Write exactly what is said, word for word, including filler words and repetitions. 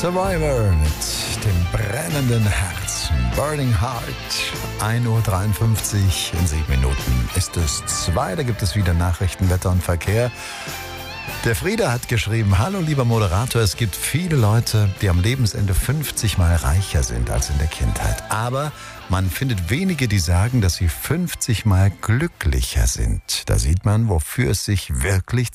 Survivor mit dem brennenden Herz. Burning Heart. ein Uhr dreiundfünfzig. In sieben Minuten ist es zwei. Da gibt es wieder Nachrichten, Wetter und Verkehr. Der Frieder hat geschrieben: Hallo lieber Moderator, es gibt viele Leute, die am Lebensende fünfzig Mal reicher sind als in der Kindheit. Aber man findet wenige, die sagen, dass sie fünfzig Mal glücklicher sind. Da sieht man, wofür es sich wirklich